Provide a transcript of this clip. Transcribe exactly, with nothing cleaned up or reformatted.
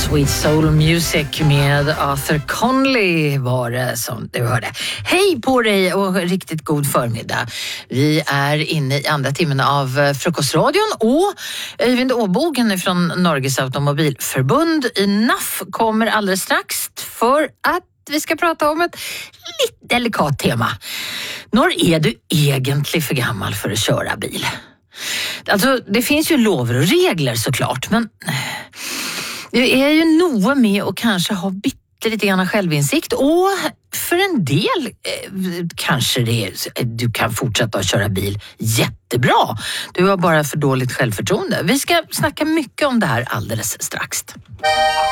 Sweet Soul Music med Arthur Conley var det som du hörde. Hej på dig och riktigt god förmiddag. Vi är inne i andra timmen av Frukostradion och Öyvind Åbogen från Norges Automobilförbund i N A F kommer alldeles strax för att vi ska prata om ett lite delikat tema. När är du egentligen för gammal för att köra bil? Alltså, det finns ju lover och regler såklart, men det är ju noga med att kanske ha bitte lite grann självinsikt och för en del eh, kanske det är, du kan fortsätta att köra bil jättebra. Du har bara för dåligt självförtroende. Vi ska snacka mycket om det här alldeles strax.